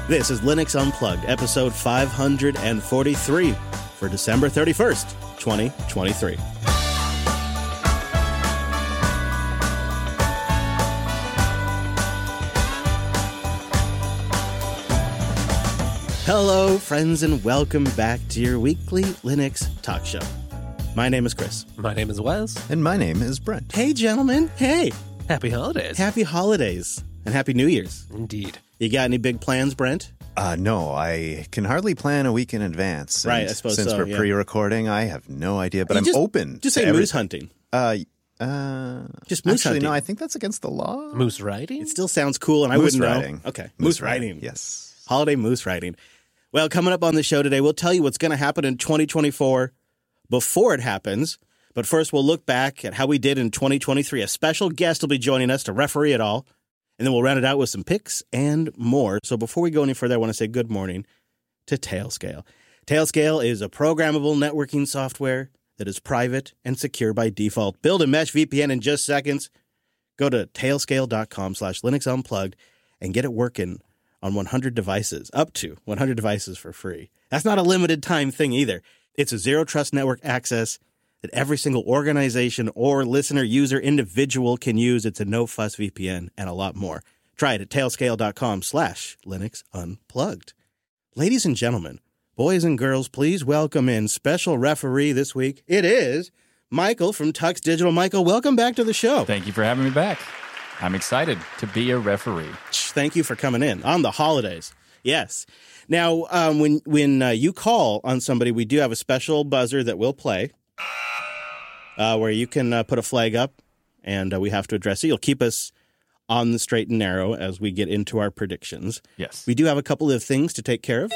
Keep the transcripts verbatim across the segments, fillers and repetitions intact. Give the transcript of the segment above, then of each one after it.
This is Linux Unplugged, episode five hundred forty-three for December thirty-first, twenty twenty-three. Hello, friends, and welcome back to your weekly Linux talk show. My name is Chris. My name is Wes. And my name is Brent. Hey, gentlemen. Hey. Happy holidays. Happy holidays. And Happy New Year's. Indeed. You got any big plans, Brent? Uh, no, I can hardly plan a week in advance. Right, And I suppose Since so, we're yeah. pre-recording, I have no idea, but You I'm just- open. Just to say every- moose hunting. Uh, uh, Just moose actually, hunting. no, I think that's against the law. Moose riding? It still sounds cool, and I Moose wouldn't riding. know. Okay, moose, riding. Yes. Holiday moose riding. Well, coming up on the show today, we'll tell you what's going to happen in twenty twenty-four before it happens. But first, we'll look back at how we did in twenty twenty-three. A special guest will be joining us to referee it all. And then we'll round it out with some picks and more. So before we go any further, I want to say good morning to Tailscale. Tailscale is a programmable networking software that is private and secure by default. Build a mesh V P N in just seconds. Go to tailscale.com slash Linux Unplugged and get it working on one hundred devices, up to one hundred devices for free. That's not a limited time thing either. It's a zero trust network access that every single organization or listener, user, individual can use. It's a no-fuss V P N and a lot more. Try it at tailscale.com slash Linux Unplugged. Ladies and gentlemen, boys and girls, please welcome in special referee this week. It is Michael from Tux Digital. Michael, welcome back to the show. Thank you for having me back. I'm excited to be a referee. Thank you for coming in on the holidays. Yes. Now, um, when, when uh, you call on somebody, we do have a special buzzer that we'll play. Uh, where you can uh, put a flag up, and uh, we have to address it. You'll keep us on the straight and narrow as we get into our predictions. Yes. We do have a couple of things to take care of.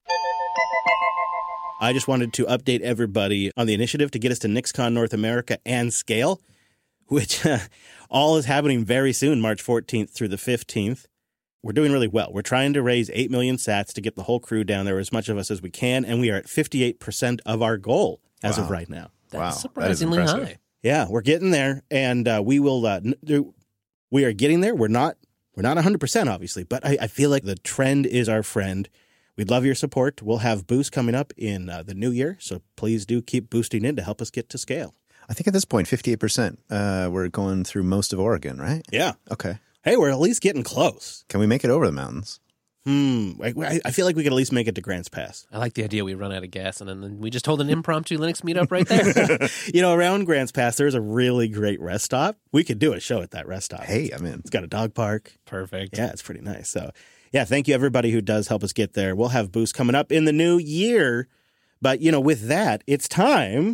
I just wanted to update everybody on the initiative to get us to NixCon North America and Scale, which uh, all is happening very soon, March fourteenth through the fifteenth. We're doing really well. We're trying to raise eight million sats to get the whole crew down there, as much of us as we can, and we are at fifty-eight percent of our goal as Wow. of right now. That's Wow, surprisingly that is impressive. high. Yeah, we're getting there, and uh, we will. Uh, n- do, we are getting there. We're not. We're not one hundred percent, obviously, but I, I feel like the trend is our friend. We'd love your support. We'll have boosts coming up in uh, the new year, so please do keep boosting in to help us get to scale. I think at this point, fifty-eight percent. Uh, we're going through most of Oregon, right? Yeah. Okay. Hey, we're at least getting close. Can we make it over the mountains? Hmm. I, I feel like we could at least make it to Grants Pass. I like the idea we run out of gas and then we just hold an impromptu Linux meetup right there. You know, around Grants Pass, there's a really great rest stop. We could do a show at that rest stop. Hey, I'm in. It's got a dog park. Perfect. Yeah, it's pretty nice. So, yeah, thank you, everybody who does help us get there. We'll have boosts coming up in the new year. But, you know, with that, it's time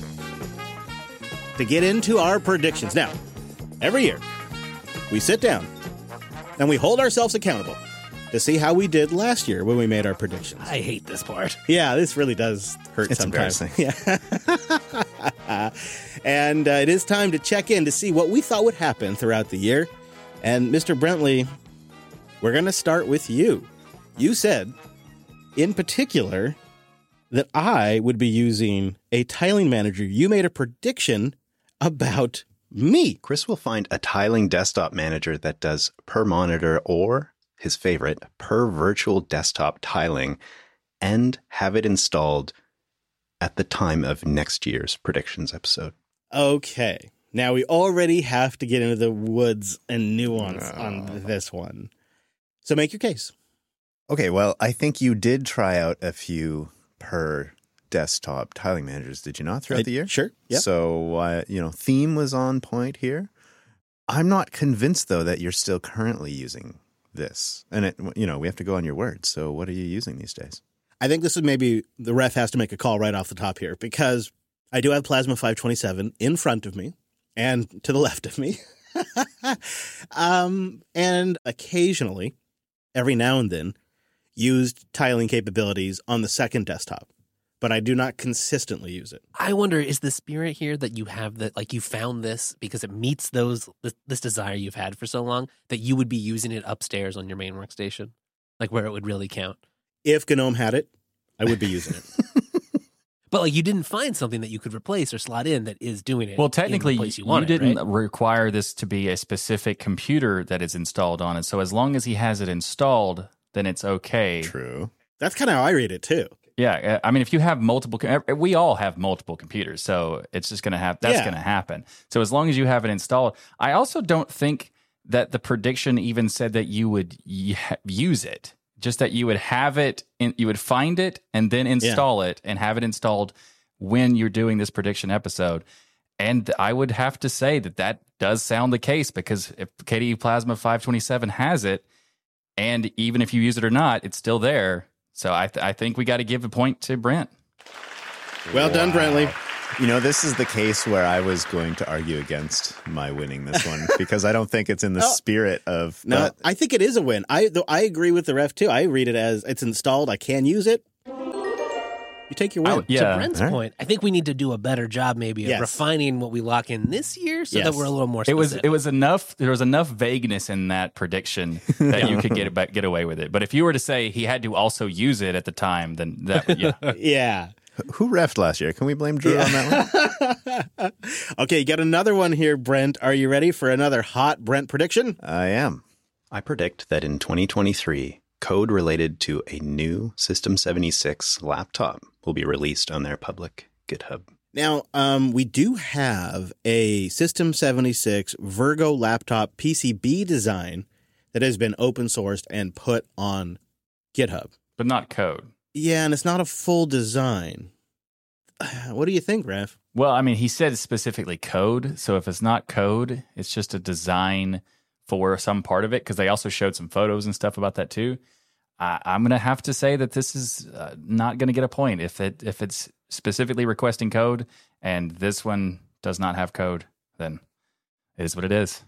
to get into our predictions. Now, every year, we sit down and we hold ourselves accountable to see how we did last year when we made our predictions. I hate this part. Yeah, this really does hurt It's sometimes. embarrassing. Yeah. And uh, it is time to check in to see what we thought would happen throughout the year. And Mister Brentley, we're going to start with you. You said, in particular, that I would be using a tiling manager. You made a prediction about me. Chris will find a tiling desktop manager that does per monitor or, his favorite, per virtual desktop tiling, and have it installed at the time of next year's predictions episode. Okay. Now we already have to get into the woods and nuance No. on this one. So make your case. Okay, well, I think you did try out a few per desktop tiling managers, did you not, throughout I- the year? Sure. Yep. So, uh, you know, theme was on point here. I'm not convinced, though, that you're still currently using this. And, it, you know, we have to go on your word. So what are you using these days? I think this is maybe the ref has to make a call right off the top here because I do have Plasma five twenty-seven in front of me and to the left of me. um, and occasionally, every now and then, used tiling capabilities on the second desktop. But I do not consistently use it. I wonder, is the spirit here that you have that, like you found this because it meets those, this, this desire you've had for so long, that you would be using it upstairs on your main workstation? Like where it would really count? If GNOME had it, I would be using it. But like you didn't find something that you could replace or slot in that is doing it. Well, technically, in the place you, you, want it, didn't right? require this to be a specific computer that is installed on it. So as long as he has it installed, then it's okay. True. That's kind of how I read it too. Yeah, I mean, if you have multiple, we all have multiple computers, so it's just going to have, that's Yeah. going to happen. So as long as you have it installed, I also don't think that the prediction even said that you would y- use it, just that you would have it, in, you would find it and then install yeah. it and have it installed when you're doing this prediction episode. And I would have to say that that does sound the case, because if K D E Plasma five twenty-seven has it, and even if you use it or not, it's still there. So I, th- I think we got to give a point to Brent. Well wow. done, Brentley. You know, this is the case where I was going to argue against my winning this one because I don't think it's in the oh, spirit of. No, that. I think it is a win. I though I agree with the ref too. I read it as it's installed. I can use it. You take your win. Oh, yeah. To Brent's right. point, I think we need to do a better job maybe of yes. refining what we lock in this year so yes. that we're a little more specific. It was it was enough. There was enough vagueness in that prediction that you could get it, get away with it. But if you were to say he had to also use it at the time, then that yeah. yeah. Who refed last year? Can we blame Drew yeah. on that one? Okay, you got another one here, Brent. Are you ready for another hot Brent prediction? I am. I predict that in twenty twenty-three, code related to a new System seventy-six laptop will be released on their public GitHub. Now, um, we do have a System seventy-six Virgo laptop P C B design that has been open sourced and put on GitHub. But not code. Yeah, and it's not a full design. What do you think, Ref? Well, I mean, he said specifically code. So if it's not code, it's just a design for some part of it, because they also showed some photos and stuff about that too. I, I'm going to have to say that this is uh, not going to get a point if it if it's specifically requesting code, and this one does not have code. Then it is what it is.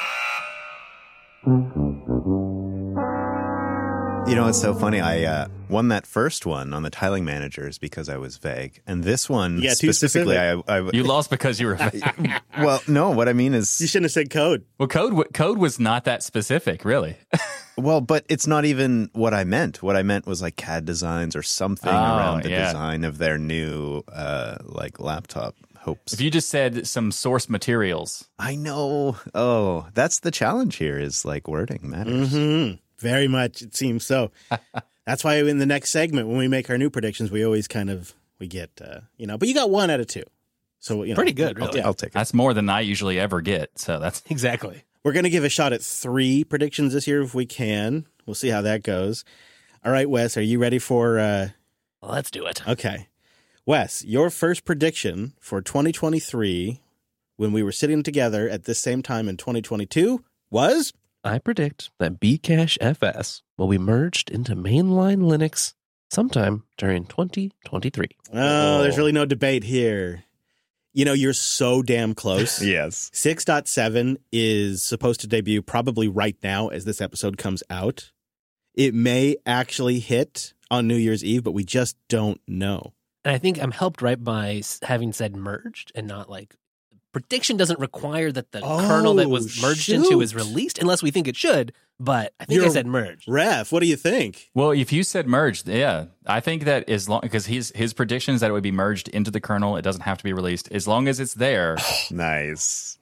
You know, it's so funny. I uh, won that first one on the tiling managers because I was vague, and this one yeah, specifically, I, I you lost because you were vague. Well, no, what I mean is you shouldn't have said code. Well, code code was not that specific, really. Well, but it's not even what I meant. What I meant was like C A D designs or something oh, around the yeah. design of their new uh, like laptop. Hopes. If you just said some source materials, I know. Oh, that's the challenge here. Is like wording matters. Mm-hmm. Very much, it seems so. That's why in the next segment, when we make our new predictions, we always kind of we get you uh, you know. But you got one out of two, so you know, pretty good. Really. I'll, t- I'll take it. That's more than I usually ever get. So that's exactly. We're going to give a shot at three predictions this year if we can. We'll see how that goes. All right, Wes, are you ready for? Uh... Well, let's do it. Okay, Wes, your first prediction for twenty twenty-three, when we were sitting together at this same time in twenty twenty-two, was. I predict that Bcache F S will be merged into mainline Linux sometime during twenty twenty-three. Oh, there's really no debate here. You know, you're so damn close. Yes. six point seven is supposed to debut probably right now as this episode comes out. It may actually hit on New Year's Eve, but we just don't know. And I think I'm helped right by having said merged and not like prediction doesn't require that the oh, kernel that was merged shoot. into is released unless we think it should. But I think You're, I said merged. Ref, what do you think? Well, if you said merged, yeah, I think that as long because his his prediction is that it would be merged into the kernel. It doesn't have to be released as long as it's there. Nice.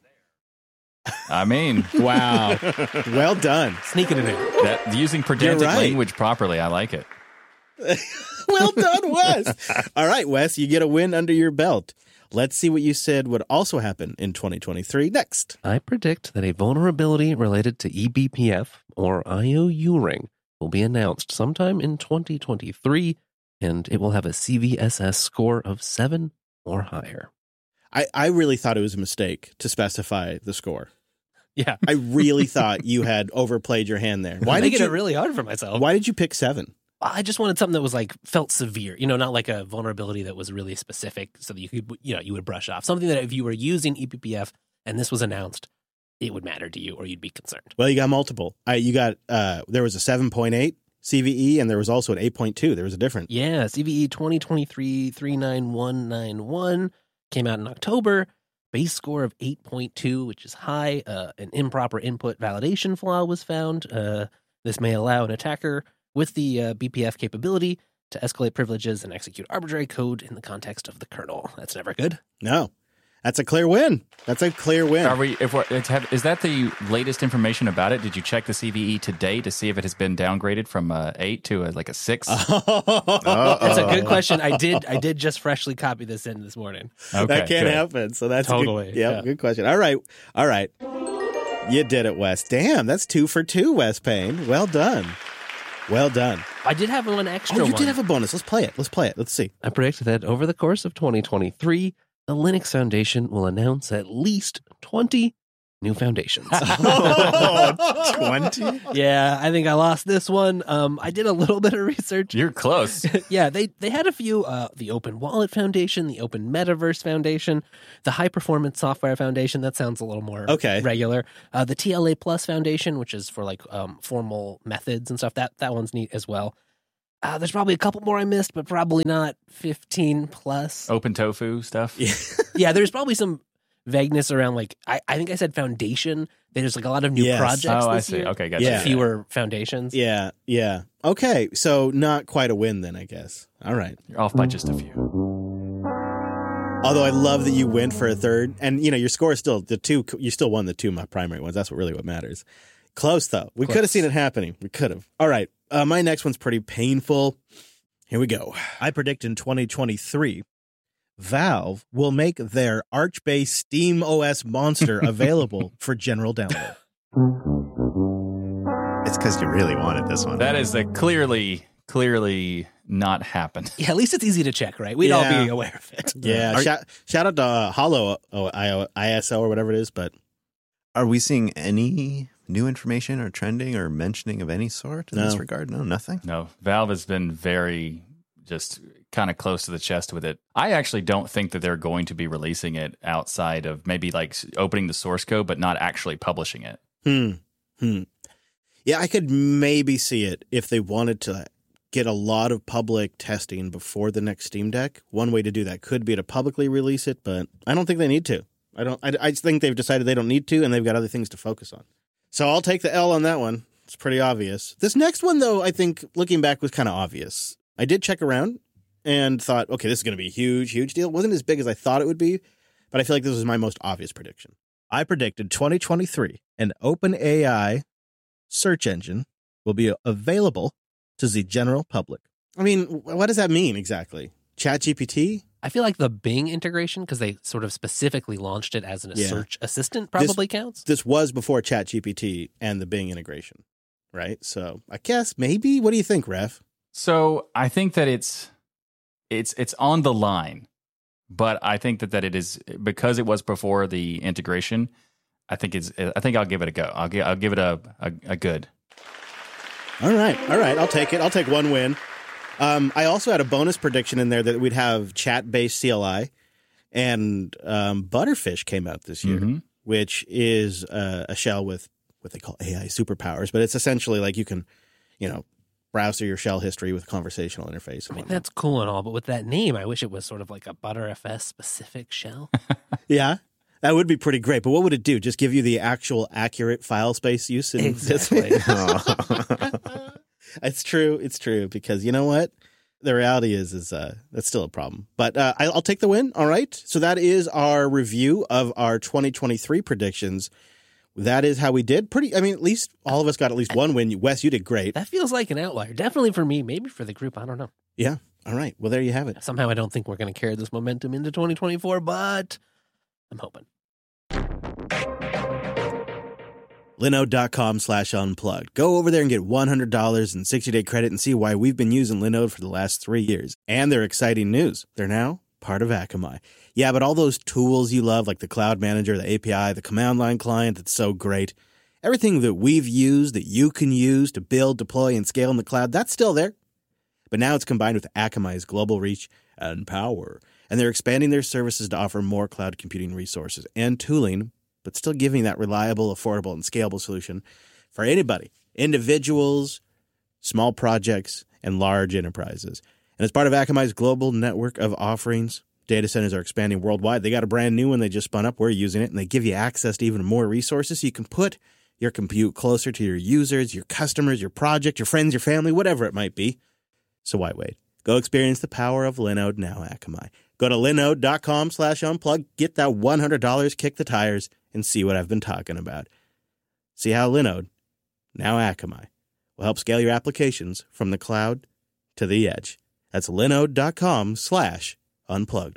I mean, wow, well done, sneaking it in. That using pedantic right. language properly, I like it. Well done, Wes. All right, Wes, you get a win under your belt. Let's see what you said would also happen in twenty twenty-three next. I predict that a vulnerability related to E B P F or I O U ring will be announced sometime in twenty twenty-three, and it will have a C V S S score of seven or higher. I, I really thought it was a mistake to specify the score. Yeah. I really thought you had overplayed your hand there. Why did you, it really hard for myself? Why did you pick seven? I just wanted something that was like felt severe, you know, not like a vulnerability that was really specific so that you could, you know, you would brush off. Something that if you were using E B P F and this was announced, it would matter to you or you'd be concerned. Well, you got multiple. I, you got, uh, there was a seven point eight C V E and there was also an eight point two. There was a difference. Yeah, C V E twenty twenty-three dash three nine one nine one came out in October. Base score of eight point two, which is high. Uh, an improper input validation flaw was found. Uh, this may allow an attacker with the uh, B P F capability to escalate privileges and execute arbitrary code in the context of the kernel. That's never good. No. That's a clear win. That's a clear win. Are we? If we're, it's have, is that the latest information about it? Did you check the C V E today to see if it has been downgraded from a eight to a, like a six? Oh. That's a good question. I did. I did just freshly copy this in this morning. Okay, that can't good. happen. So that's Totally, A good, yeah, yeah. good question. All right, all right. You did it, Wes. Damn, that's two for two, Wes Payne. Well done. Well done. I did have one extra. Oh, you one. did have a bonus. Let's play it. Let's play it. Let's see. I predict that over the course of twenty twenty-three, the Linux Foundation will announce at least twenty new foundations. Oh, twenty? Yeah, I think I lost this one. Um, I did a little bit of research. You're close. Yeah, they they had a few. Uh, the Open Wallet Foundation, the Open Metaverse Foundation, the High Performance Software Foundation. That sounds a little more Okay. regular. Uh, the T L A Plus Foundation, which is for like um, formal methods and stuff. That that one's neat as well. Uh, there's probably a couple more I missed, but probably not fifteen plus. Open tofu stuff. Yeah. Yeah, there's probably some vagueness around like I, I think I said foundation. There's like a lot of new Yes. projects. Oh, I this see. year. Okay, gotcha. Yeah. Fewer foundations. Yeah, yeah. Okay, so not quite a win then, I guess. All right. You're off by just a few. Although I love that you went for a third, and you know your score is still the two. You still won the two my primary ones. That's what really what matters. Close though. We Close. could have seen it happening. We could have. All right. Uh, my next one's pretty painful. Here we go. I predict in twenty twenty-three, Valve will make their Arch-based Steam O S monster available for general download. It's because you really wanted this one. That is a clearly, clearly not happened. Yeah, at least it's easy to check, right? We'd Yeah. all be aware of it. Yeah. Are- shout, shout out to uh, Hollow oh, I- ISO or whatever it is, but Are we seeing any new information or trending or mentioning of any sort in No. this regard? No, nothing. No, Valve has been very just kind of close to the chest with it. I actually don't think that they're going to be releasing it outside of maybe like opening the source code, but not actually publishing it. Hmm. Hmm. Yeah, I could maybe see it if they wanted to get a lot of public testing before the next Steam Deck. One way to do that could be to publicly release it, but I don't think they need to. I don't. I, I think they've decided they don't need to, and they've got other things to focus on. So I'll take the L on that one. It's pretty obvious. This next one, though, I think looking back was kind of obvious. I did check around and thought, okay, this is going to be a huge, huge deal. It wasn't as big as I thought it would be, but I feel like this was my most obvious prediction. I predicted twenty twenty-three, an OpenAI search engine will be available to the general public. I mean, what does that mean exactly? ChatGPT? I feel like the Bing integration, because they sort of specifically launched it as a Yeah. search assistant, probably counts. This was before ChatGPT and the Bing integration, right? So I guess maybe. What do you think, Ref? So I think that it's it's it's on the line, but I think that, that it is because it was before the integration. I think it's. I think I'll give it a go. I'll give. I'll give it a a, a good. All right, all right. I'll take it. I'll take one win. Um, I also had a bonus prediction in there that we'd have chat-based C L I, and um, Butterfish came out this year, Mhm. which is uh, a shell with what they call A I superpowers, but it's essentially like you can, you know, browse through your shell history with conversational interface. I And mean, whatnot. that's cool and all, but with that name, I wish it was sort of like a ButterFS specific shell. Yeah, that would be pretty great. But what would it do? Just give you the actual accurate file space use? In Exactly. It's true. It's true because you know what? The reality is, is uh, that's still a problem. But uh, I- I'll take the win. All right. So that is our review of our twenty twenty-three predictions. That is how we did. Pretty. I mean, at least all of us got at least one win. Wes, you did great. That feels like an outlier. Definitely for me, maybe for the group. I don't know. Yeah. All right. Well, there you have it. Somehow I don't think we're going to carry this momentum into twenty twenty-four, but I'm hoping. Linode.com slash unplugged. Go over there and get one hundred dollars in sixty-day credit and see why we've been using Linode for the last three years. And their exciting news. They're now part of Akamai. Yeah, but all those tools you love, like the Cloud Manager, the A P I, the command line client that's so great, everything that we've used that you can use to build, deploy, and scale in the cloud, that's still there. But now it's combined with Akamai's global reach and power. And they're expanding their services to offer more cloud computing resources and tooling, but still giving that reliable, affordable, and scalable solution for anybody, individuals, small projects, and large enterprises. And as part of Akamai's global network of offerings, data centers are expanding worldwide. They got a brand new one they just spun up. We're using it, and they give you access to even more resources so you can put your compute closer to your users, your customers, your project, your friends, your family, whatever it might be. So why wait? Go experience the power of Linode now, Akamai. Go to linode.com slash unplug, get that one hundred dollars, kick the tires, and see what I've been talking about. See how Linode, now Akamai, will help scale your applications from the cloud to the edge. That's linode.com slash unplugged.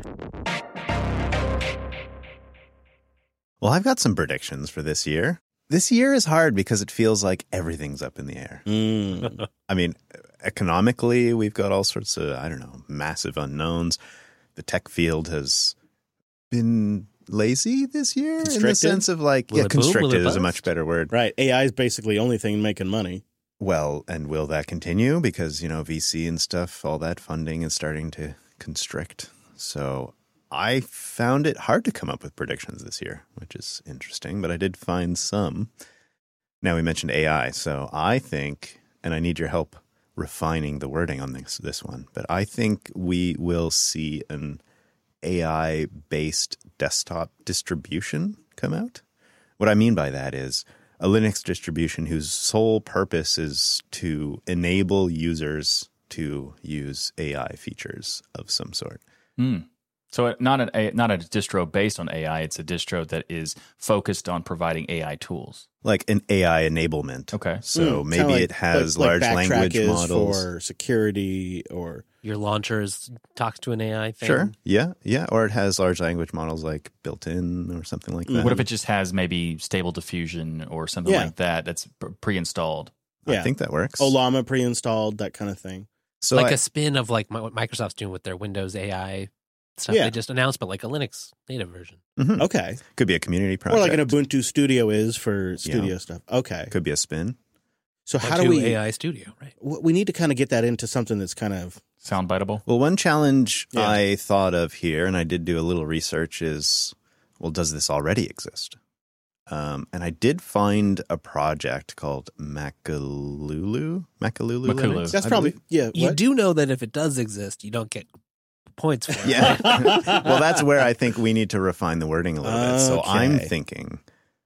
Well, I've got some predictions for this year. This year is hard because it feels like everything's up in the air. Mm. I mean, economically, we've got all sorts of, I don't know, massive unknowns. The tech field has been lazy this year in the Constricted? sense of like, Will yeah, it boom? Will it constricted is a bust? much better word. Right. A I is basically the only thing making money. Well, and will that continue? Because, you know, V C and stuff, all that funding is starting to constrict. So I found it hard to come up with predictions this year, which is interesting, but I did find some. Now, we mentioned A I, so I think, and I need your help refining the wording on this this one, but I think we will see an A I-based desktop distribution come out. What I mean by that is a Linux distribution whose sole purpose is to enable users to use A I features of some sort. Mm. So it- not a not a distro based on A I. It's a distro that is focused on providing A I tools. Like an A I enablement. Okay. So Mm, maybe kinda like- it has like- like large Backtrack language is models. for security or Your launcher is, talks to an A I thing. Sure. Yeah. Yeah. Or it has large language models like built in or something like that. What if it just has maybe Stable Diffusion or something Yeah. like that that's p- pre-installed? yeah, I think that works. Olama pre-installed, that kind of thing. So like I- a spin of like my, what Microsoft's doing with their Windows A I stuff Yeah. they just announced, but like a Linux native version. Mhm. Okay. Could be a community project. Or like an Ubuntu Studio is for studio Yeah. stuff. Okay. Could be a spin. So how Ubuntu do we A I Studio, right? w- we need to kind of get that into something that's kind of Sound biteable? Well, one challenge Yeah. I thought of here, and I did do a little research, is, well, does this already exist? Um, and I did find a project called Makalulu. Makalulu. Makulu. Linux, that's I probably believe. yeah. You what? do know that if it does exist, you don't get points for it. Yeah. Well, that's where I think we need to refine the wording a little bit. So I'm Okay. thinking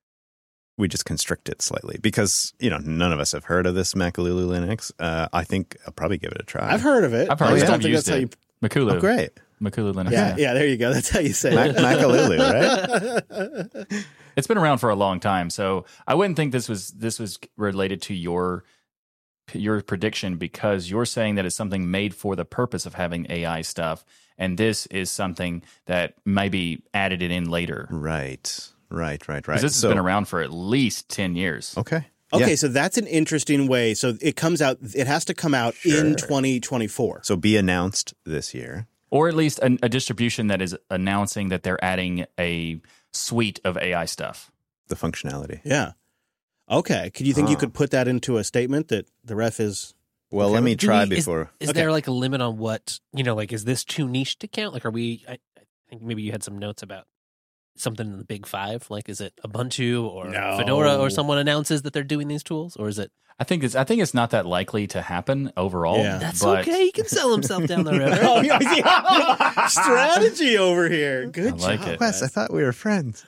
we just constrict it slightly because, you know, none of us have heard of this Makalulu Linux. Uh, I think I'll probably give it a try. I've heard of it. I've heard I of just it. don't I've think used that's how it. you. Makulu. Oh, great. Makulu Linux. Yeah, yeah. There you go. That's how you say Mac- it. Makalulu, right? It's been around for a long time, so I wouldn't think this was this was related to your your prediction because you're saying that it's something made for the purpose of having A I stuff, and this is something that maybe added it in later. Right. Right, right, right. Because this has So- been around for at least ten years. Okay. Okay, Yeah. so that's an interesting way. So it comes out. It has to come out in Sure. twenty twenty-four. So be announced this year. Or at least a, a distribution that is announcing that they're adding a suite of A I stuff. The functionality. Yeah. Okay. Could you think you Huh. could put that into a statement that the ref is? Well, Okay. let me Do try we- is- before. Is Okay. there like a limit on what, you know, like, is this too niche to count? Like, are we, I, I think maybe you had some notes about something in the big five. Like, is it Ubuntu or No. Fedora or someone announces that they're doing these tools? Or is it, I think it's I think it's not that likely to happen overall. Yeah. that's but okay. He can sell himself down the river. Oh, yeah, yeah. Strategy over here. Good I like job, it. Wes, I Wes. thought we were friends.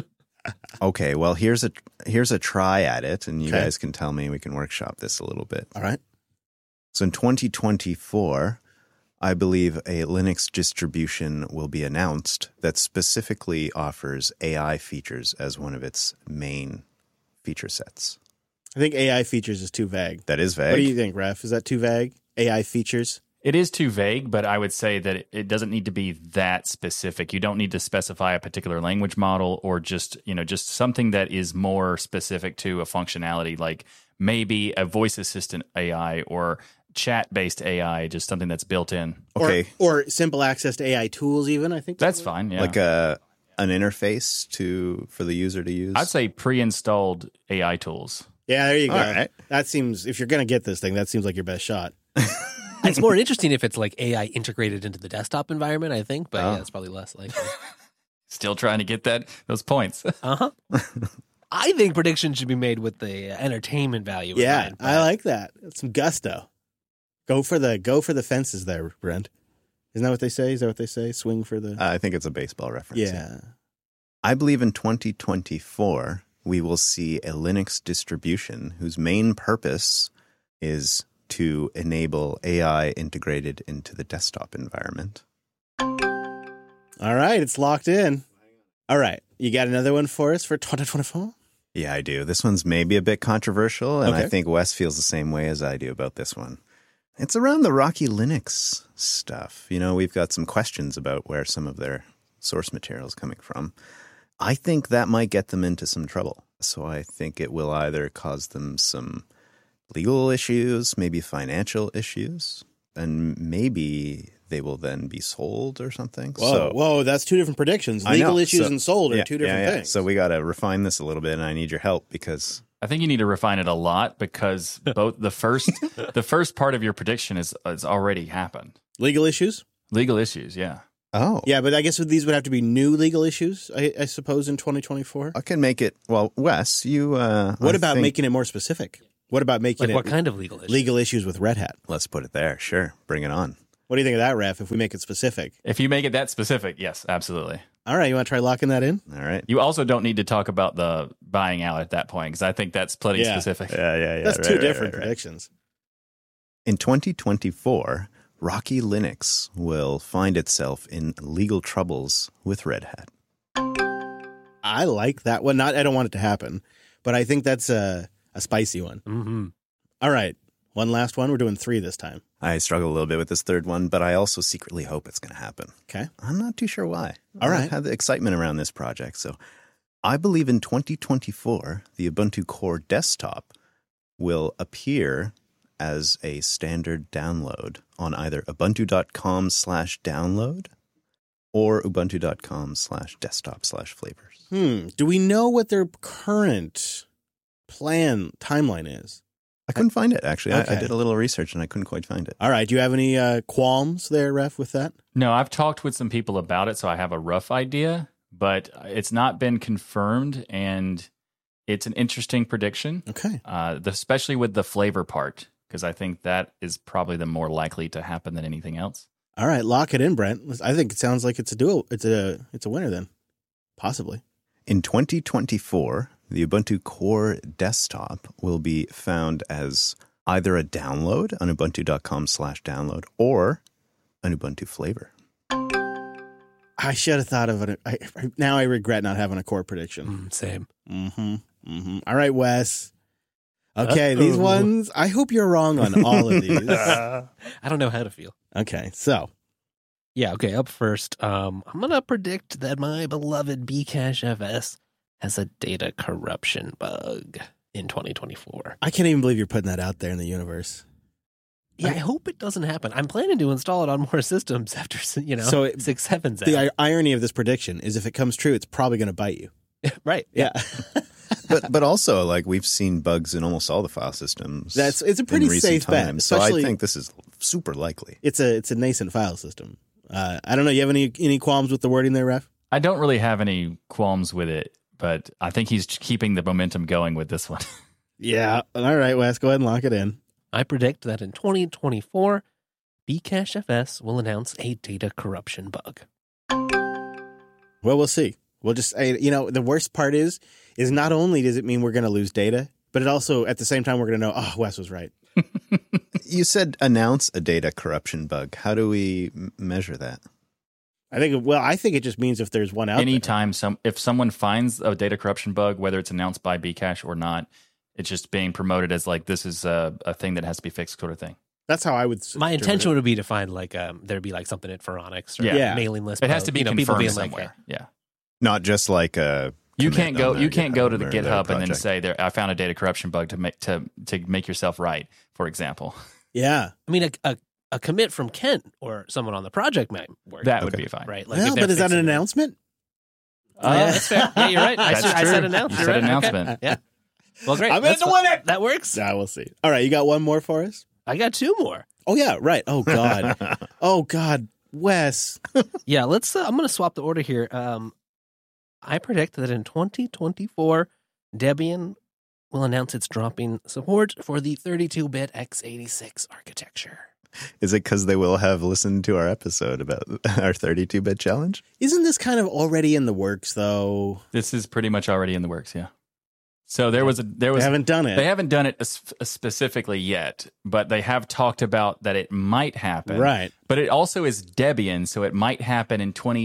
Okay, well, here's a here's a try at it, and you Okay. guys can tell me. We can workshop this a little bit. All right. So in twenty twenty-four, I believe a Linux distribution will be announced that specifically offers A I features as one of its main feature sets. I think A I features is too vague. That is What do vague. you think, Ref? Is that too vague? A I features? It is too vague, but I would say that it- it doesn't need to be that specific. You don't need to specify a particular language model or just, you know, just something that is more specific to a functionality, like maybe a voice assistant A I or chat-based A I, just something that's built in. Okay, Or, or simple access to A I tools, even. I think That's fine. Yeah. like a an interface to for the user to use. I'd say pre-installed A I tools. Yeah, there you go. All right. That seems, if you're going to get this thing, that seems like your best shot. It's more interesting if it's like A I integrated into the desktop environment, I think, but Oh. yeah, it's probably less likely. Still trying to get that those points. Uh huh. I think predictions should be made with the entertainment value. in Yeah, mind, I but- like that. That's some gusto. Go for the go for the fences there, Brent. Isn't that what they say? Is that what they say? Swing for the I think it's a baseball reference. yeah. I believe in twenty twenty-four, we will see a Linux distribution whose main purpose is to enable A I integrated into the desktop environment. All right, it's locked in. All right, you got another one for us for twenty twenty-four? Yeah, I do. This one's maybe a bit controversial, and Okay. I think Wes feels the same way as I do about this one. It's around the Rocky Linux stuff. You know, we've got some questions about where some of their source material is coming from. I think that might get them into some trouble. So I think it will either cause them some legal issues, maybe financial issues, and maybe they will then be sold or something. Whoa, so, whoa, that's two different predictions. I know. Legal issues So- and sold are yeah, two different yeah, yeah. things. So we got to refine this a little bit, and I need your help because I think you need to refine it a lot because both the first the first part of your prediction is has already happened. Legal issues? Legal issues, yeah. oh Yeah, but I guess these would have to be new legal issues, I, I suppose, in twenty twenty-four. I can make it. Well, Wes, you. Uh, What I about think- making it more specific? What about making Like it what kind of legal issue? legal issues with Red Hat? Let's put it there. Sure, bring it on. What do you think of that, Ref, if we make it specific? If you make it that specific, yes, absolutely. All right, you want to try locking that in? All right. You also don't need to talk about the buying out at that point because I think that's plenty Yeah. specific. Yeah, yeah, yeah. That's right, two right, different right, right. predictions. In twenty twenty-four, Rocky Linux will find itself in legal troubles with Red Hat. I like that one. Not, I don't want it to happen, but I think that's a, a spicy one. Mm-hmm. All right, one last one. We're doing three this time. I struggle a little bit with this third one, but I also secretly hope it's going to happen. Okay. I'm not too sure why. All right. I've had the excitement around this project. So I believe in twenty twenty-four, the Ubuntu Core desktop will appear as a standard download on either ubuntu.com slash download or ubuntu.com slash desktop slash flavors. Hmm. Do we know what their current plan timeline is? I couldn't find it, actually. I, I Okay. did a little research and I couldn't quite find it. All right. Do you have any uh, qualms there, Ref, with that? No, I've talked with some people about it, so I have a rough idea, but it's not been confirmed, and it's an interesting prediction, Okay. uh, the- especially with the flavor part, because I think that is probably the more likely to happen than anything else. All right. Lock it in, Brent. I think it sounds like it's a duo. It's a it's a winner then, possibly. In twenty twenty-four, the Ubuntu Core desktop will be found as either a download on ubuntu.com slash download or an Ubuntu flavor. I should have thought of it. I, I, now I regret not having a core prediction. Mm, same. Mm-hmm. Mm-hmm. All right, Wes. Okay, these Uh-oh. ones. I hope you're wrong on all of these. I don't know how to feel. Okay, so Yeah, okay, up first, um, I'm going to predict that my beloved Bcache F S has a data corruption bug in twenty twenty-four. I can't even believe you're putting that out there in the universe. Yeah, I hope it doesn't happen. I'm planning to install it on more systems after, you know, So it- six sevens The out. i- irony of this prediction is if it comes true, it's probably going to bite you. Right. Yeah. But but also, like, we've seen bugs in almost all the file systems. That's it's a in pretty recent safe bet. times. So I Especially think this is super likely. it's a it's a nascent file system. Uh, I don't know. You have any any qualms with the wording there, Ref? I don't really have any qualms with it, but I think he's keeping the momentum going with this one. Yeah. All right, Wes. Go ahead and lock it in. I predict that in twenty twenty-four, Bcache F S will announce a data corruption bug. Well, we'll see. We'll just, I- you know, the worst part is, is not only does it mean we're going to lose data, but it also, at the same time, we're going to know, oh, Wes was right. You said announce a data corruption bug. How do we m- measure that? I think, well, I think it just means if there's one out there. Anytime some if someone finds a data corruption bug, whether it's announced by Bcache or not, it's just being promoted as like this is a, a thing that has to be fixed, sort of thing. That's how I would. s- My interpret intention it. would be to find like um there'd be like something at Phoronix or Yeah. Yeah. mailing list. It has bug. to be you know, people confirmed being like, somewhere. yeah. Not just like a. You commit can't go. on their You can't go to the GitHub or their GitHub and then project. say, "There, I found a data corruption bug to make to to make yourself right." For example, Yeah. I mean, a, a a commit from Kent or someone on the project might work. that would Okay. be fine. right. Like well, if they're but is that an fixing it. announcement? Oh, yeah, that's fair. Yeah, you're right. I, That's said, I true. said announce. You You're said right. announcement. Okay. Yeah. Well, great. I'm in That's to fi- win it. That works. Yeah, we'll see. All right, you got one more for us? I got two more. Oh, yeah, right. Oh, God. oh, God. Wes. Yeah, let's. Uh, I'm going to swap the order here. Um, I predict that in twenty twenty-four, Debian will announce it's dropping support for the thirty-two bit x eighty-six architecture. Is it because they will have listened to our episode about our thirty-two bit challenge? Isn't this kind of already in the works, though? This is pretty much already in the works. Yeah. So there was a there They was haven't done it. they haven't done it as- specifically yet, but they have talked about that it might happen. Right. But it also is Debian, so it might happen in twenty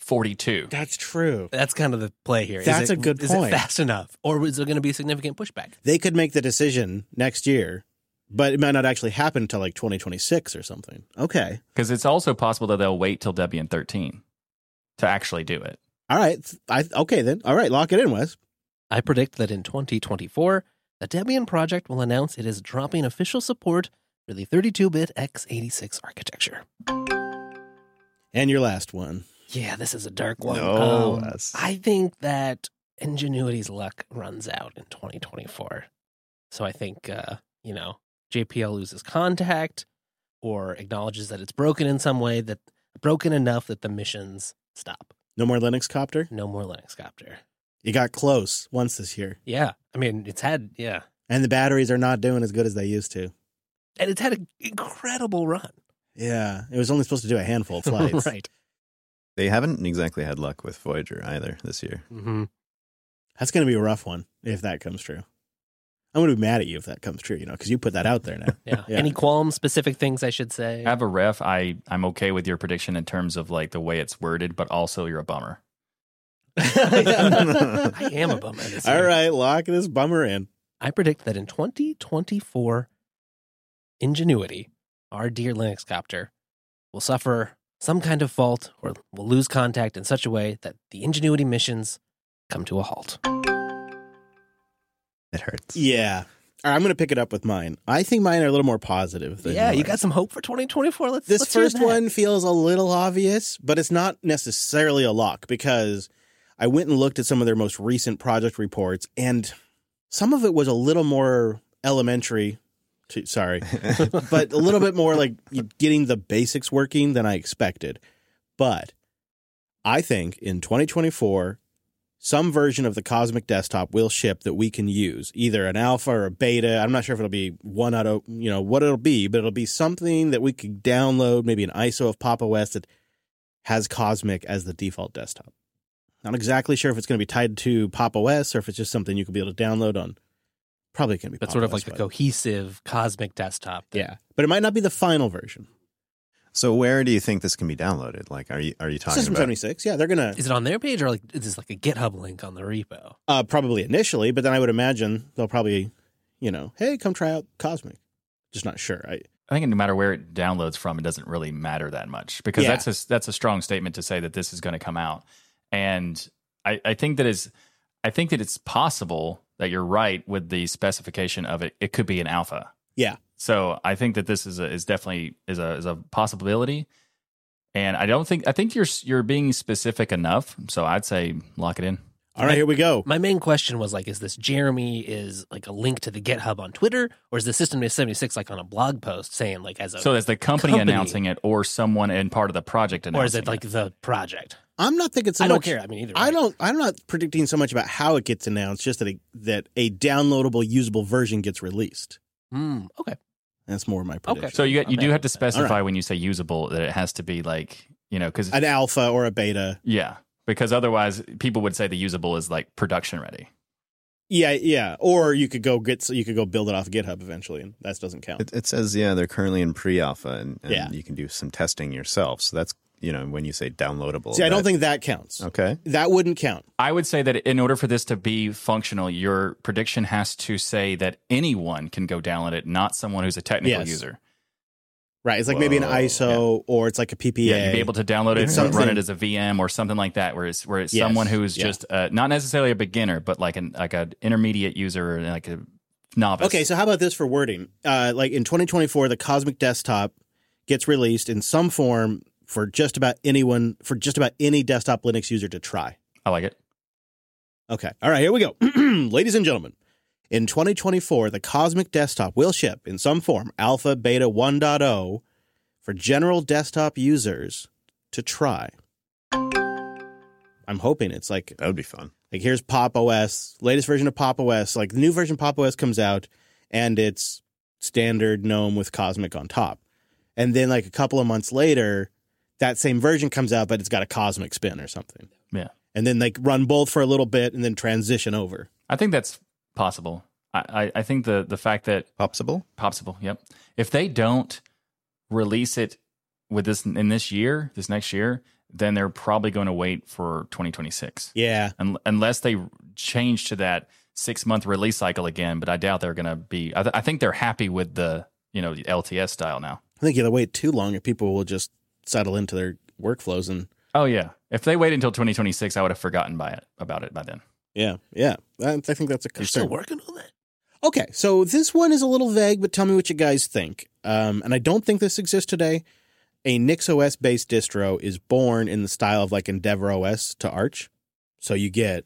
forty-two. That's true. That's kind of the play here. Is That's it- a good Is point. it fast enough? Or is there going to be significant pushback? They could make the decision next year, but it might not actually happen until like twenty twenty-six or something. Okay. Because it's also possible that they'll wait till Debian thirteen to actually do it. All right. I Okay, then. All right. Lock it in, Wes. I predict that in twenty twenty-four, the Debian project will announce it is dropping official support for the thirty-two bit x eighty-six architecture. And your last one. Yeah, this is a dark one. No, Um, that's- I think that Ingenuity's luck runs out in twenty twenty-four. So I think, uh, you know, J P L loses contact or acknowledges that it's broken in some way, that broken enough that the missions stop. No more Linux Copter? No more Linux Copter. You got close once this year. Yeah. I mean, it's had, yeah. And the batteries are not doing as good as they used to. And it's had an incredible run. Yeah. It was only supposed to do a handful of flights. Right. They haven't exactly had luck with Voyager either this year. Mm-hmm. That's going to be a rough one if that comes true. I'm going to be mad at you if that comes true, you know, because you put that out there now. Yeah. Yeah. Any qualms, specific things I should say? I have a ref. I, I'm okay with your prediction in terms of like the way it's worded, but also you're a bummer. I am a bummer this year. All right. Lock this bummer in. I predict that in twenty twenty-four, Ingenuity, our dear Linux Copter, will suffer some kind of fault or will lose contact in such a way that the Ingenuity missions come to a halt. It hurts. Yeah. All right, I'm going to pick it up with mine. I think mine are a little more positive than Yeah, you yours. got some hope for twenty twenty-four. Let's This let's hear first that. one feels a little obvious, but it's not necessarily a lock because I went and looked at some of their most recent project reports, and some of it was a little more elementary. To, sorry, but a little bit more like getting the basics working than I expected. But I think in twenty twenty-four, some version of the Cosmic Desktop will ship that we can use, either an alpha or a beta. I'm not sure if it'll be one out of, you know, what it'll be, but it'll be something that we could download, maybe an I S O of Pop! O S that has Cosmic as the default desktop. Not exactly sure if it's going to be tied to Pop! O S or if it's just something you could be able to download on. Probably going to be But Pop! sort of O S, like a but- cohesive Cosmic Desktop. that- Yeah, but it might not be the final version. So where do you think this can be downloaded? Like, are you are you talking System about? seventy-six, yeah, they're going to Is it on their page or like is this like a GitHub link on the repo? uh, probably initially, but then I would imagine they'll probably, you know, hey, come try out Cosmic. Just not sure. I, I think no matter where it downloads from, it doesn't really matter that much because Yeah. that's a that's a strong statement to say that this is going to come out. And I, I think that is I think that it's possible that you're right with the specification of it. It could be an alpha. yeah. So I think that this is a, is definitely is a is a possibility. And I don't think I think you're you're being specific enough. So I'd say lock it in. All right, here we go. My main question was like, is this Jeremy is like a link to the GitHub on Twitter, or is the System seventy-six like on a blog post saying like as a, So is the company, company. announcing it or someone in part of the project announcing or is it like the project? I'm not thinking so I don't much. care. I mean, either. I way. don't. I'm not predicting so much about how it gets announced, just that a, that a downloadable, usable version gets released. Mm, okay. That's more my prediction. So you you do Okay. have to specify All right. when you say usable that it has to be like, you know, because An alpha or a beta. yeah, because otherwise people would say the usable is like production ready. Yeah, yeah. Or you could go get. You could go build it off GitHub eventually, and that doesn't count. It, it says yeah, they're currently in pre-alpha, and, and Yeah. you can do some testing yourself. So that's you know when you say downloadable. See, I don't that- think that counts. Okay. That wouldn't count. I would say that in order for this to be functional, your prediction has to say that anyone can go download it, not someone who's a technical Yes. user. Right. It's like maybe an Whoa. I S O or it's like a P P A. Yeah, you'd be able to download it It's and run something- it as a V M or something like that, where it's where it's Yes, someone who's yeah. just uh, not necessarily a beginner, but like an like an intermediate user or like a novice. Okay, so how about this for wording? Uh, like in twenty twenty-four, the Cosmic Desktop gets released in some form for just about anyone, for just about any desktop Linux user to try. I like it. Okay. All right, here we go. Ladies and gentlemen, in twenty twenty-four, the Cosmic Desktop will ship in some form, alpha, beta one point oh, for general desktop users to try. I'm hoping it's like, That would be fun. like here's Pop! O S, latest version of Pop! O S. Like the new version of Pop! O S comes out, and it's standard GNOME with Cosmic on top. And then like a couple of months later, that same version comes out, but it's got a Cosmic spin or something. Yeah. And then like run both for a little bit and then transition over. I think that's possible. I, I, I think the the fact that Popsible? Popsible, yep. If they don't release it with this in this year, this next year, then they're probably going to wait for twenty twenty-six. Yeah. Un- unless they change to that six month release cycle again. But I doubt they're going to be. I, th- I think they're happy with the you know the L T S style now. I think if they wait too long, people will just settle into their workflows and. Oh yeah, if they wait until twenty twenty-six, I would have forgotten by it about it by then. Yeah, yeah. I, I think that's a concern. You're still working on that. Okay, so this one is a little vague, but tell me what you guys think. Um, and I don't think this exists today. A NixOS based distro is born in the style of like EndeavourOS to Arch. So you get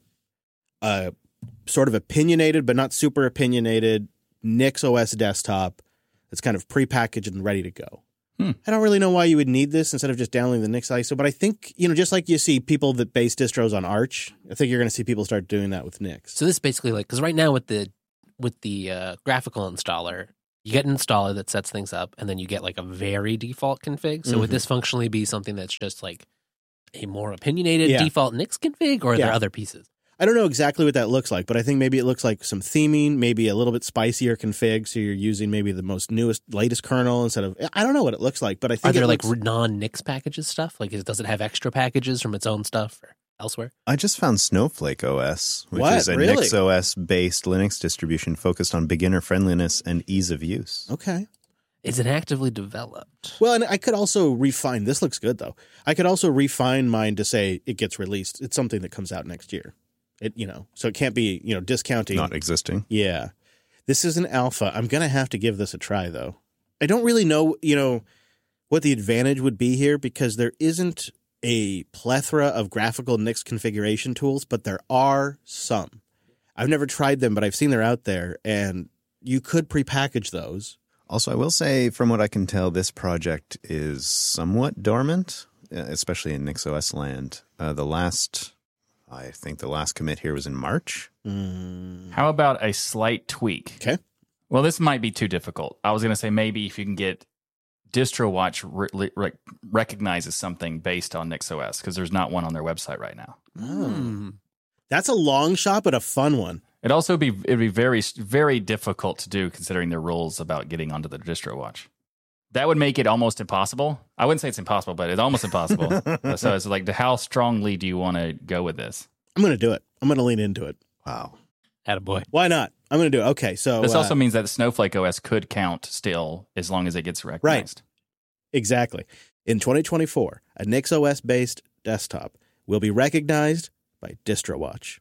a sort of opinionated, but not super opinionated NixOS desktop that's kind of prepackaged and ready to go. Hmm. I don't really know why you would need this instead of just downloading the Nix I S O, but I think, you know, just like you see people that base distros on Arch, I think you're going to see people start doing that with Nix. So this is basically like, because right now with the with the uh, graphical installer, you get an installer that sets things up, and then you get like a very default config. So Mm-hmm. would this functionally be something that's just like a more opinionated Yeah. default Nix config, or are Yeah. there other pieces? I don't know exactly what that looks like, but I think maybe it looks like some theming, maybe a little bit spicier config, so you're using maybe the most newest, latest kernel instead of, I don't know what it looks like, but I Are think there it like looks, non-Nix packages stuff? Like, is, does it have extra packages from its own stuff or elsewhere? I just found Snowflake O S, which What? is a Really? NixOS-based Linux distribution focused on beginner friendliness and ease of use. okay. Is it actively developed? Well, and I could also refine, this looks good though. I could also refine mine to say it gets released. It's something that comes out next year. It, you know, so it can't be, you know, discounting. Not existing. Yeah. This is an alpha. I'm going to have to give this a try, though. I don't really know, you know, what the advantage would be here because there isn't a plethora of graphical Nix configuration tools, but there are some. I've never tried them, but I've seen they're out there, and you could prepackage those. Also, I will say, from what I can tell, this project is somewhat dormant, uh, especially in NixOS land. Uh, the last, I think the last commit here was in March. Mm. How about a slight tweak? Okay. Well, this might be too difficult. I was going to say maybe if you can get DistroWatch re- re- recognizes something based on NixOS because there's not one on their website right now. Hmm. That's a long shot, but a fun one. It'd also be it'd be very very difficult to do considering the rules about getting onto the DistroWatch. That would make it almost impossible. I wouldn't say it's impossible, but it's almost impossible. So it's like, how strongly do you want to go with this? I'm going to do it. I'm going to lean into it. Wow. Attaboy. Why not? I'm going to do it. Okay, so This uh, also means that the Snowflake O S could count still as long as it gets recognized. exactly. In twenty twenty-four, a NixOS-based desktop will be recognized by DistroWatch.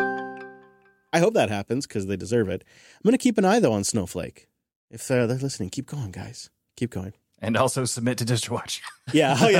I hope that happens because they deserve it. I'm going to keep an eye, though, on Snowflake. If uh, they're listening, keep going, guys. Keep going. And also submit to DistroWatch. Yeah. Oh,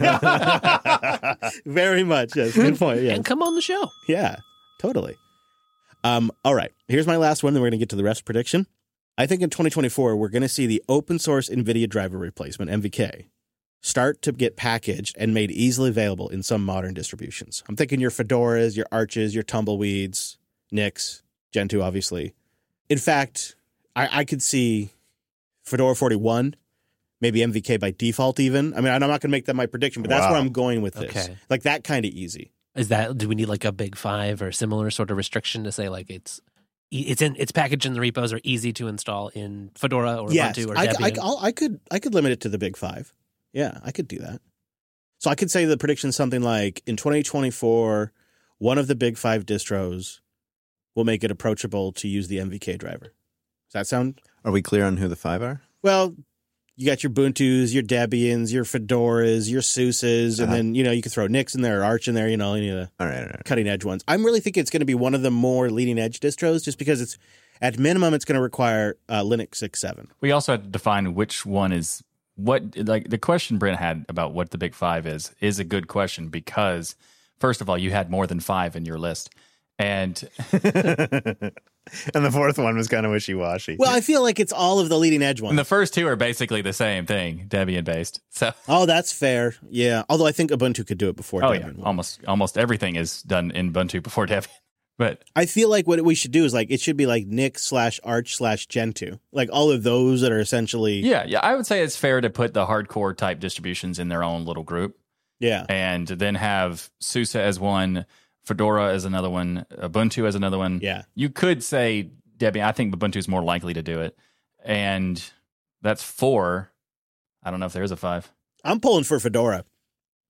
yeah. Very much. Yes. Good point. Yes. And come on the show. Yeah, totally. Um, all right. Here's my last one, then we're going to get to the rest prediction. I think in twenty twenty-four, we're going to see the open source NVIDIA driver replacement, M V K, start to get packaged and made easily available in some modern distributions. I'm thinking your Fedoras, your Arches, your Tumbleweeds, Nix, Gentoo, obviously. In fact, I, I could see Fedora forty-one, maybe M V K by default even. I mean, I'm not going to make that my prediction, but that's Wow. where I'm going with this. Okay. Like that kind of easy. Is that, do we need like a big five or similar sort of restriction to say like it's it's in it's packaged in the repos or easy to install in Fedora or Yes, Ubuntu or I, Debian? I, I'll- I could I could limit it to the big five. Yeah, I could do that. So I could say the prediction is something like in twenty twenty-four, one of the big five distros will make it approachable to use the M V K driver. Does that sound? Are we clear on who the five are? Well, you got your Ubuntus, your Debians, your Fedoras, your SUSEs, and Uh-huh. then, you know, you could throw Nix in there or Arch in there, you know, any of the All right, all right. cutting edge ones. I'm really thinking it's going to be one of the more leading edge distros just because it's, at minimum, it's going to require uh, Linux six point seven. We also have to define which one is what. Like the question Brent had about what the big five is is a good question because first of all, you had more than five in your list, and And the fourth one was kind of wishy-washy. Well, I feel like it's all of the leading edge ones. and the first two are basically the same thing, Debian based. So Oh, that's fair. Yeah. Although I think Ubuntu could do it before oh yeah, Debian. almost almost everything is done in Ubuntu before Debian. But I feel like what we should do is like it should be like Nix slash Arch slash Gentoo. Like all of those that are essentially yeah, yeah, I would say it's fair to put the hardcore type distributions in their own little group, yeah. and then have SUSE as one, Fedora as another one, Ubuntu as another one. Yeah. You could say Debian. I think Ubuntu is more likely to do it, and that's four. I don't know if there is a five. I'm pulling for Fedora.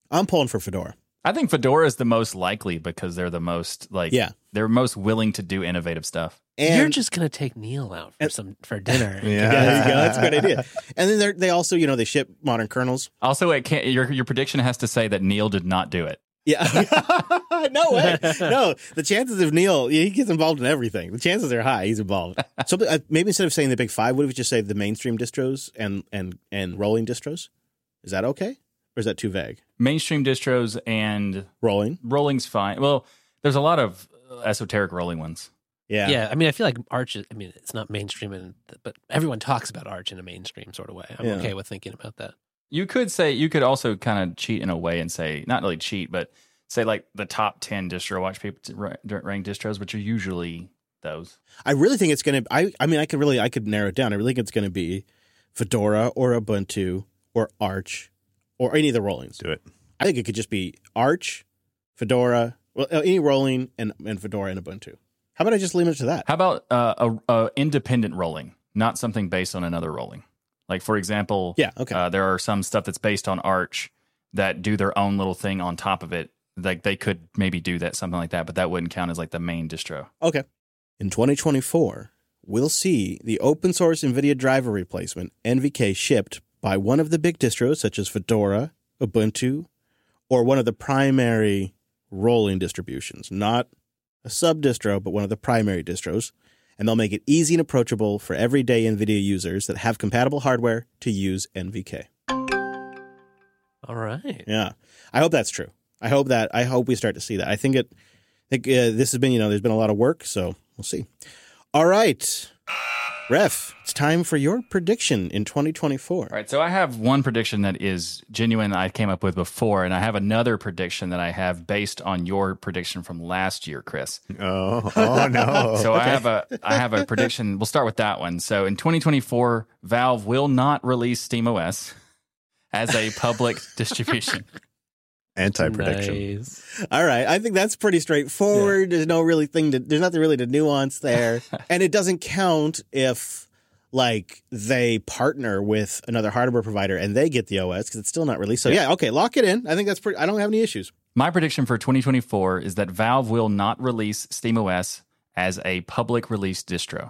I'm pulling for Fedora. I think Fedora is the most likely because they're the most like Yeah. they're most willing to do innovative stuff. And You're just gonna take Neil out for some for dinner. Yeah. yeah, there you go. That's a good idea. And then they also, you know, they ship modern kernels. Also, it can't, your your prediction has to say that Neil did not do it. Yeah. No way. No, the chances of Neil, he gets involved in everything. The chances are high he's involved. So uh, maybe instead of saying the big five, what if we just say the mainstream distros and, and, and rolling distros? Is that okay? Or is that too vague? Mainstream distros and Rolling? rolling's fine. Well, there's a lot of esoteric rolling ones. Yeah. Yeah, I mean, I feel like Arch is, I mean, it's not mainstream, and but everyone talks about Arch in a mainstream sort of way. I'm Yeah. okay with thinking about that. You could say, you could also kind of cheat in a way and say, not really cheat, but say like the top ten distro watch people to ra- rank distros, which are usually those. I really think it's going to, I I mean, I could really, I could narrow it down. I really think it's going to be Fedora or Ubuntu or Arch or any of the rollings. Do it. I think it could just be Arch, Fedora, well, any rolling and, and Fedora and Ubuntu. How about I just limit it to that? How about uh, a, a independent rolling, not something based on another rolling? Like, for example, Yeah, okay. uh, there are some stuff that's based on Arch that do their own little thing on top of it. Like they could maybe do that, something like that, but that wouldn't count as like the main distro. Okay. In twenty twenty-four, we'll see the open source NVIDIA driver replacement, N V K, shipped by one of the big distros, such as Fedora, Ubuntu, or one of the primary rolling distributions. Not a sub-distro, but one of the primary distros. And they'll make it easy and approachable for everyday NVIDIA users that have compatible hardware to use N V K. All right. Yeah. I hope that's true. I hope that, I hope we start to see that. I think it, I think uh, this has been, you know, there's been a lot of work, so we'll see. All right. Ref, it's time for your prediction in twenty twenty-four. All right, so I have one prediction that is genuine that I came up with before, and I have another prediction that I have based on your prediction from last year, Chris. Oh, oh no. So I have a I have a prediction. We'll start with that one. So in twenty twenty-four, Valve will not release SteamOS as a public distribution. Anti-prediction. Nice. All right. I think that's pretty straightforward. There's no really thing to, there's nothing really to nuance there. And it doesn't count if like they partner with another hardware provider and they get the O S because it's still not released. So yeah, okay, lock it in. I think that's pretty, I don't have any issues. My prediction for twenty twenty-four is that Valve will not release SteamOS as a public release distro.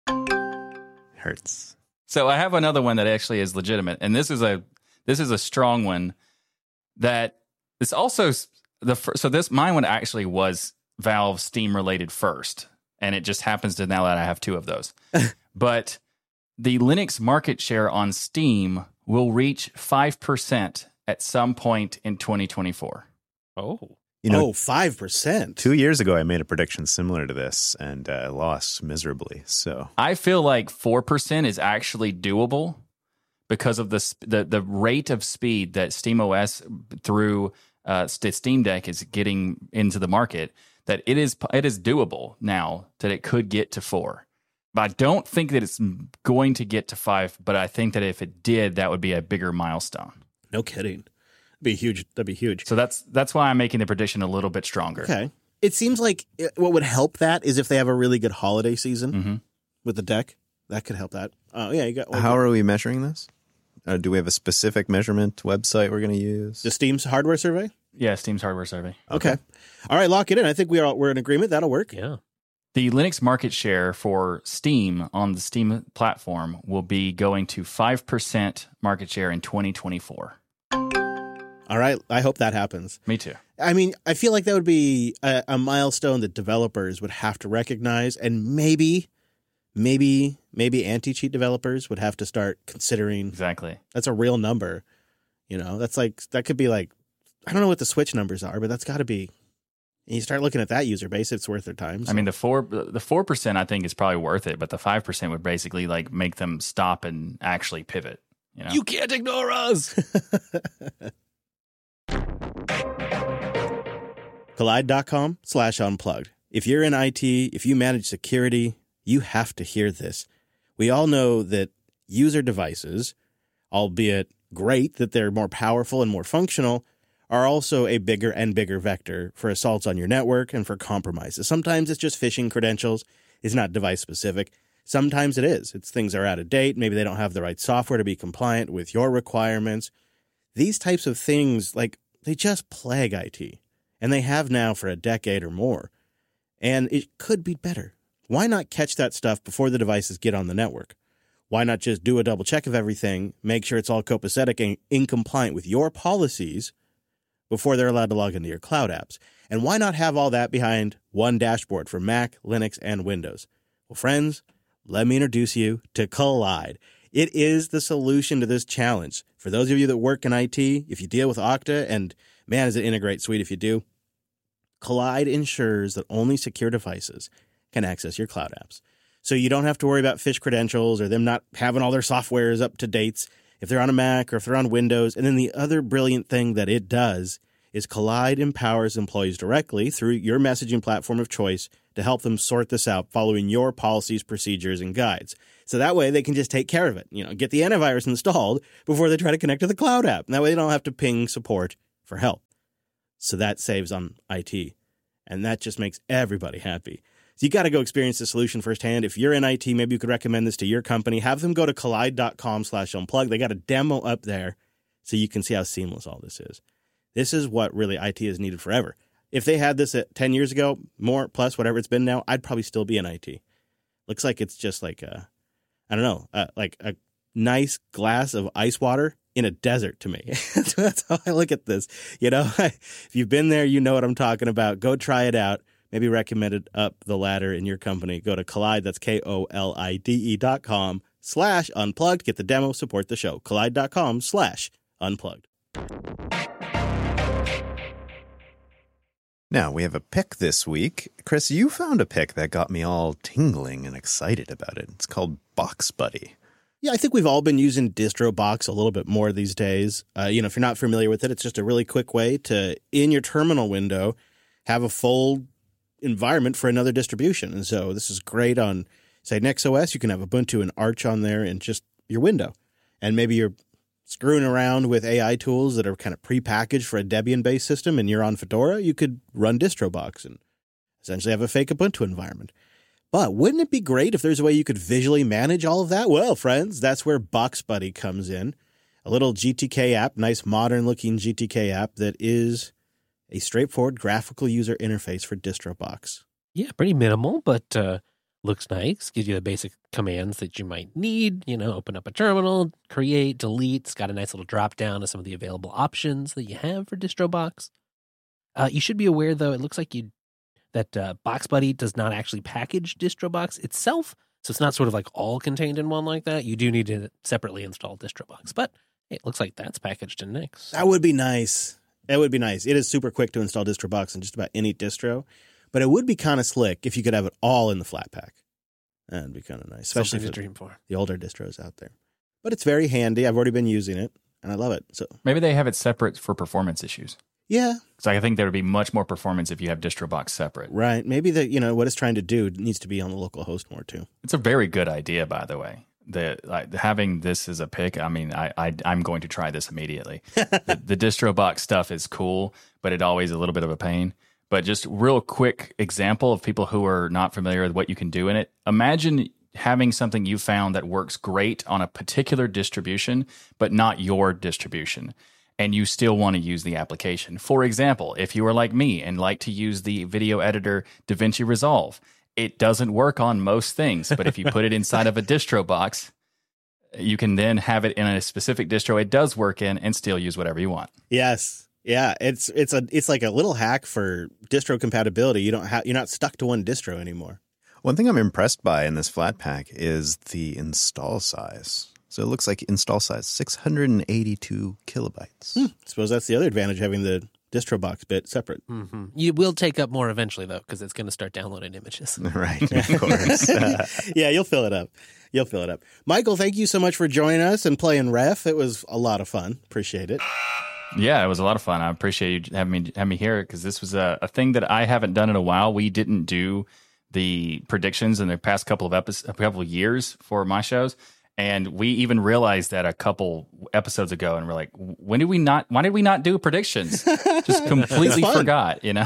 Hurts. So I have another one that actually is legitimate, and this is a this is a strong one that it's also the fir- so this mine one actually was Valve Steam related first, and it just happens to now that I have two of those. But the Linux market share on Steam will reach five percent at some point in twenty twenty-four. Oh. You know, oh, five percent. two years ago, I made a prediction similar to this and uh, lost miserably. So I feel like four percent is actually doable because of the sp- the the rate of speed that SteamOS through uh, Steam Deck is getting into the market. That it is it is doable now that it could get to four. But I don't think that it's going to get to five. But I think that if it did, that would be a bigger milestone. No kidding. That'd be huge. That'd be huge. So that's that's why I'm making the prediction a little bit stronger. Okay. It seems like it, what would help that is if they have a really good holiday season Mm-hmm. with the deck. That could help that. Oh, yeah. You got how are we measuring this? Uh, do we have a specific measurement website we're going to use? the Steam's hardware survey? Yeah, Steam's hardware survey. Okay. All right, lock it in. I think we are we're in agreement. That'll work. Yeah. The Linux market share for Steam on the Steam platform will be going to five percent market share in twenty twenty-four. All right. I hope that happens. Me too. I mean, I feel like that would be a, a milestone that developers would have to recognize, and maybe, maybe, maybe anti-cheat developers would have to start considering Exactly. that's a real number. You know, that's like that could be like I don't know what the Switch numbers are, but that's got to be. And you start looking at that user base; it's worth their time. So. I mean, the four the four percent I think is probably worth it, but the five percent would basically like make them stop and actually pivot. You know, You can't ignore us. Collide.com slash unplugged. If you're in I T, if you manage security, you have to hear this. We all know that user devices, albeit great that they're more powerful and more functional, are also a bigger and bigger vector for assaults on your network and for compromises. Sometimes it's just phishing credentials. It's not device specific. Sometimes it is. It's things are out of date. Maybe they don't have the right software to be compliant with your requirements. These types of things, like they just plague I T. And they have now for a decade or more. And it could be better. Why not catch that stuff before the devices get on the network? Why not just do a double check of everything, make sure it's all copacetic and in compliant with your policies before they're allowed to log into your cloud apps? And why not have all that behind one dashboard for Mac, Linux, and Windows? Well, friends, let me introduce you to Collide. It is the solution to this challenge. For those of you that work in I T, if you deal with Okta, and man, does it integrate sweet if you do, Collide ensures that only secure devices can access your cloud apps. So you don't have to worry about phish credentials or them not having all their softwares up to dates if they're on a Mac or if they're on Windows. And then the other brilliant thing that it does is Collide empowers employees directly through your messaging platform of choice to help them sort this out following your policies, procedures, and guides. So that way they can just take care of it, you know, get the antivirus installed before they try to connect to the cloud app. And that way they don't have to ping support for help. So that saves on I T. And that just makes everybody happy. So you got to go experience the solution firsthand. If you're in I T, maybe you could recommend this to your company. Have them go to collide.com slash unplug. They got a demo up there so you can see how seamless all this is. This is what really I T has needed forever. If they had this at ten years ago, more plus whatever it's been now, I'd probably still be in I T. Looks like it's just like a, I don't know, uh, like a nice glass of ice water in a desert to me. That's how I look at this. You know, if you've been there, you know what I'm talking about. Go try it out. Maybe recommend it up the ladder in your company. Go to Collide, that's K O L I D E dot com slash unplugged. Get the demo, support the show. Collide.com slash unplugged. Now, we have a pick this week. Chris, you found a pick that got me all tingling and excited about it. It's called Box Buddy. Yeah, I think we've all been using DistroBox a little bit more these days. Uh, you know, if you're not familiar with it, it's just a really quick way to, in your terminal window, have a full environment for another distribution. And so this is great on, say, NextOS. You can have Ubuntu and Arch on there in just your window. And maybe you're screwing around with A I tools that are kind of prepackaged for a Debian-based system and you're on Fedora, you could run DistroBox and essentially have a fake Ubuntu environment. But wouldn't it be great if there's a way you could visually manage all of that? Well, friends, that's where Box Buddy comes in. A little G T K app, nice modern-looking G T K app that is a straightforward graphical user interface for DistroBox. Yeah, pretty minimal, but uh, looks nice. Gives you the basic commands that you might need. You know, open up a terminal, create, delete. It's got a nice little drop down of some of the available options that you have for DistroBox. Uh, you should be aware, though, it looks like you that uh, Box Buddy does not actually package DistroBox itself, so it's not sort of like all contained in one like that. You do need to separately install DistroBox, but hey, it looks like that's packaged in Nix. That would be nice. That would be nice. It is super quick to install DistroBox in just about any distro, but it would be kind of slick if you could have it all in the Flatpak. That'd be kind of nice, especially Something for to dream for the older distros out there. But it's very handy. I've already been using it, and I love it. So maybe they have it separate for performance issues. Yeah. So I think there would be much more performance if you have DistroBox separate. Right. Maybe the you know what it's trying to do needs to be on the local host more too. It's a very good idea, by the way. The like, having this as a pick, I mean, I, I I'm going to try this immediately. the, the DistroBox stuff is cool, but it always a little bit of a pain. But just real quick example of people who are not familiar with what you can do in it. Imagine having something you found that works great on a particular distribution, but not your distribution, and you still want to use the application. For example, if you are like me and like to use the video editor DaVinci Resolve, it doesn't work on most things, but if you put it inside of a distro box, you can then have it in a specific distro it does work in and still use whatever you want. Yes. Yeah, it's it's a it's like a little hack for distro compatibility. You don't have you're not stuck to one distro anymore. One thing I'm impressed by in this Flatpak is the install size. So it looks like install size six hundred eighty-two kilobytes. Hmm. I suppose that's the other advantage of having the DistroBox bit separate. Mm-hmm. You will take up more eventually, though, because it's going to start downloading images. Right, of course. Yeah, you'll fill it up. You'll fill it up. Michael, thank you so much for joining us and playing Ref. It was a lot of fun. Appreciate it. Yeah, it was a lot of fun. I appreciate you having me having me here because this was a, a thing that I haven't done in a while. We didn't do the predictions in the past couple of episodes, a couple of years for my shows. And we even realized that a couple episodes ago, and we're like, when did we not, why did we not do predictions? Just completely forgot, you know?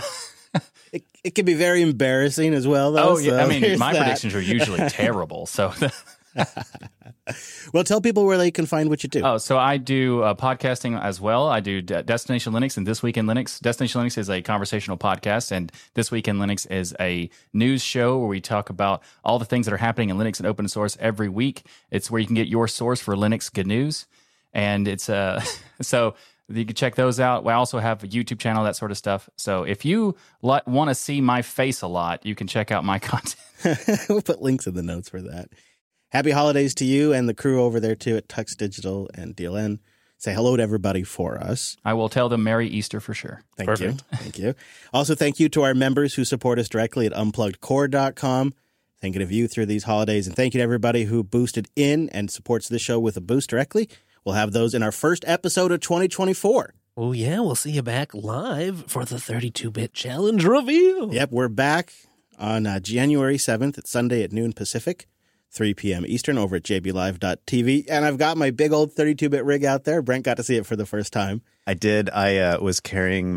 It, it can be very embarrassing as well, though. Oh, yeah. So I mean, my that. predictions are usually terrible. So Well, tell people where they can find what you do. Oh, so I do uh, podcasting as well. I do D- Destination Linux and This Week in Linux. Destination Linux is a conversational podcast, and This Week in Linux is a news show where we talk about all the things that are happening in Linux and open source every week. It's where you can get your source for Linux good news, and it's uh, so you can check those out. We also have a YouTube channel, that sort of stuff. So if you li- want to see my face a lot, you can check out my content. We'll put links in the notes for that. Happy holidays to you and the crew over there, too, at Tux Digital and D L N. Say hello to everybody for us. I will tell them Merry Easter for sure. Thank Perfect. you. Thank you. Also, thank you to our members who support us directly at unplugged core dot com. Thinking of you through these holidays. And thank you to everybody who boosted in and supports this show with a boost directly. We'll have those in our first episode of twenty twenty-four. Oh, yeah. We'll see you back live for the thirty-two bit challenge reveal. Yep, we're back on uh, January seventh. It's Sunday at noon Pacific, three p.m. Eastern over at j b live dot t v. And I've got my big old thirty-two bit rig out there. Brent got to see it for the first time. I did. I uh, was carrying